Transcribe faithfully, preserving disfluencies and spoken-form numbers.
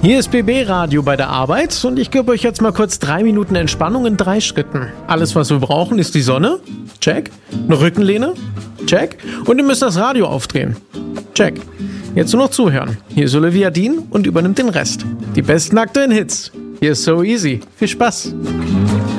Hier ist B B Radio bei der Arbeit und ich gebe euch jetzt mal kurz drei Minuten Entspannung in drei Schritten. Alles, was wir brauchen, ist die Sonne. Check. Eine Rückenlehne. Check. Und ihr müsst das Radio aufdrehen. Check. Jetzt nur noch zuhören. Hier ist Olivia Dean und übernimmt den Rest. Die besten aktuellen Hits. Hier ist So Easy. Viel Spaß.